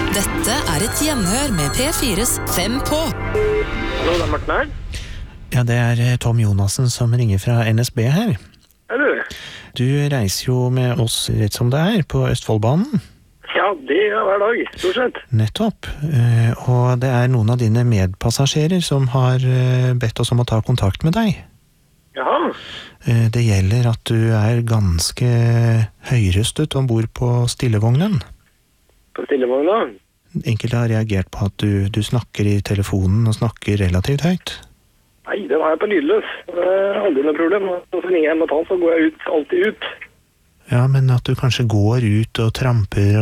Dette et hjemhør med P4s 5 på. Hallo, det Martin her. Ja, det Tom Jonassen som ringer fra NSB her. Du reiser jo med oss rett som det på Østfoldbanen. Ja, det hver dag, stort sett. Nettopp. Og det noen av dine medpassasjerer som har bedt oss om å ta kontakt med deg. Jaha. Det gjelder at du ganske høyrøstet ombord på stillevognen. På stillevognen? Enkelte har reagert på at du snakker i telefonen og snakker relativt høyt. Nei, den har jeg på lydløs. Det aldri noe problem. Så ringer jeg med tann, så går jeg alltid ut. Ja, men at du kanskje går ut og tramper,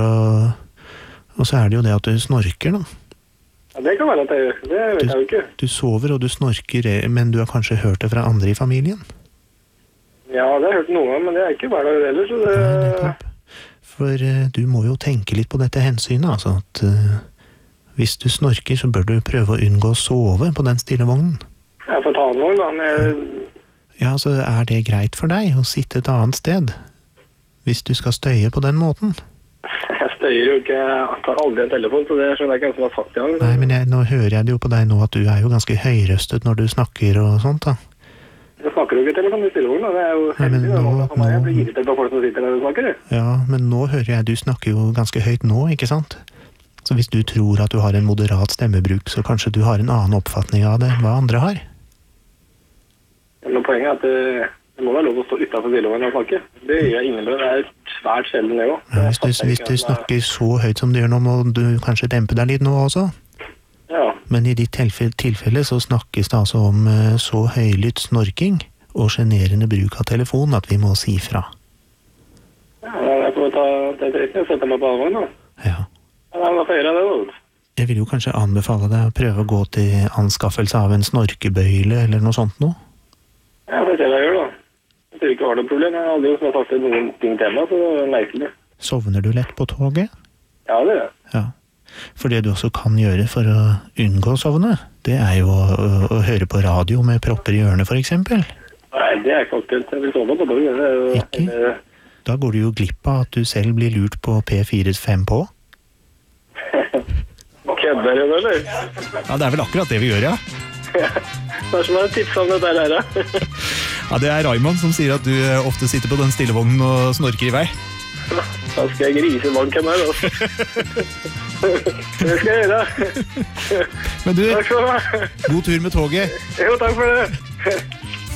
og så det jo det at du snorker, da. Ja, det kan være at jeg gjør. Det vet jeg jo ikke. Du sover og du snorker, men du har kanskje hørt det fra andre i familien? Ja, det har jeg hørt noe om, men det ikke hver dag heller, så det... Nei, nettopp. For du må jo tenke litt på dette hensynet, altså at hvis du snorker, så bør du prøve å unngå å sove på den stillevognen. Jeg får ta noe, da, men... Ja, så det greit for deg å sitte et annet sted, hvis du skal støye på den måten? Jeg støyer jo ikke, jeg tar aldri en telefon, så det skjønner jeg ikke hvem som har sagt det. Nei, men nå hører jeg det jo på deg nå at du jo ganske høyrøstet når du snakker og sånt, da. Jeg snakker jo ikke telefon i stillevognen, det jo heldig. Jeg blir irritert på folk som sitter der og snakker. Ja, men nå hører jeg du snakker jo ganske høyt nå, ikke sant? Så hvis du tror at du har en moderat stemmebruk, så kanskje du har en annen oppfatning av det enn hva andre har? Ja, men poenget at det må være lov å stå utenfor stillevognen og snakke. Det gjør jeg innimellom, det svært sjelden det jo. Ja, hvis du snakker så høyt som du gjør nå, må du kanskje dempe deg litt nå også? Ja. Men i ditt tilfelle så snakkes det altså om så høylytt snorking og generende bruk av telefon at vi må si fra. Ja, jeg får ta det trekken og sette meg på avvogn da. Ja. Ja, da får jeg gjøre det da. Jeg vil jo kanskje anbefale deg å prøve å gå til anskaffelse av en snorkebøyle eller noe sånt nå. Ja, det ser jeg gjør da. Jeg tror ikke det var noe problem. Jeg har aldri sagt noen ting til meg, så det merkelig. Sovner du lett på toget? Ja, det gjør jeg. Ja. For det du også kan gjøre for å unngå å sovne, det jo å høre på radio med propper i ørene, for eksempel. Nei, det ikke aktuelt. Jeg vil sove på toget. Ikke? Da går du jo glipp av at du selv blir lurt på P4s 5 på. Kødder du, eller? Ja, det vel akkurat det vi gjør, ja. Hva som et tips om dette her, ja? Ja, det Raymond som sier at du ofte sitter på den stillevognen og snorker i vei. Da skal jeg grise banken her, altså. Det skal jeg gjøre. Men du, takk for meg. God tur med toget. Jo, takk for det.